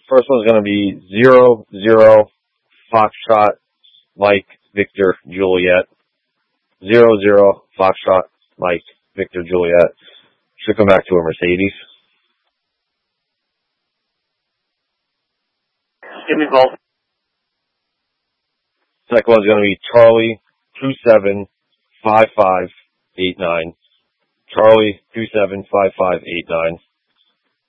First one's going to be 00 Foxtrot Mike Victor Juliet. 00 Foxtrot Mike Victor Juliet. Should come back to a Mercedes. Give me both. Second one's going to be Charlie 275589. Charlie 275589.